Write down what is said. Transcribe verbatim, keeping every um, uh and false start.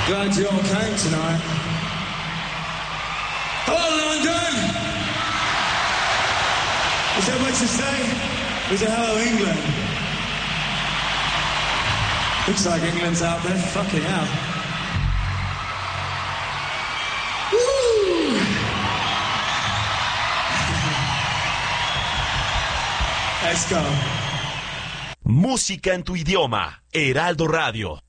Glad you all came tonight. Hello, London! Is that what you say? Or is it hello, England? Looks like England's out there. Fucking hell. Woo! Let's go. Música en tu idioma. Heraldo Radio.